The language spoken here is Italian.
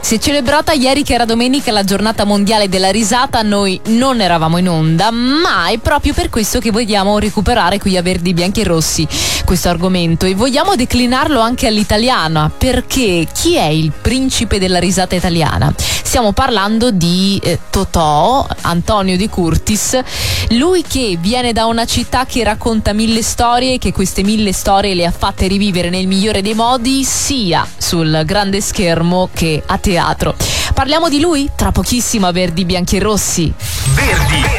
Si è celebrata ieri, che era domenica, la giornata mondiale della risata. Noi non eravamo in onda, ma è proprio per questo che vogliamo recuperare qui a Verdi, Bianchi e Rossi questo argomento, e vogliamo declinarlo anche all'italiana, perché chi è il principe della risata italiana? Stiamo parlando di Totò, Antonio De Curtis, lui che viene da una città che racconta 1000 storie e che queste 1000 storie le ha fatte rivivere nel migliore dei modi, sia sul grande schermo che a teatro. Parliamo di lui tra pochissimo a Verdi, Bianchi e Rossi. Verdi